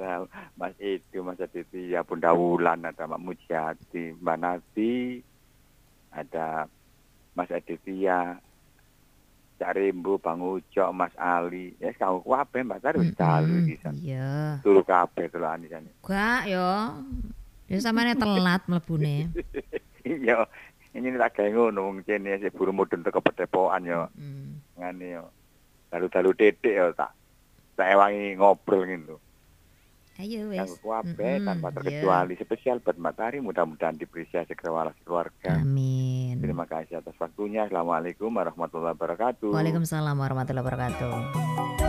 Ada Mas Edo, Mas Aditya, Bunda Wulan, ada Mbak Mujiati, Mbak Nati, ada Mas Aditya, Cak Rembo, Bang Ujo, Mas Ali. Ya kau kabeh Mbak Tari wis dalu iki san. Iya. Turu kabeh delokane san. Gak yo. Ya sampeyan telat mlebune. Iya. Ini tak gawe ngono wong kene sik buru mudhun teko pedepokan yo. Ngene yo. Dalu-dalu titik yo tak ewangi ngobrol gitu. Ayo Yang wis. kabeh tanpa Iya. terkecuali spesial buat Mbak Tari, mudah-mudahan diapresiasi keluarga. Amin. Terima kasih atas waktunya. Assalamualaikum warahmatullahi wabarakatuh. Waalaikumsalam warahmatullahi wabarakatuh.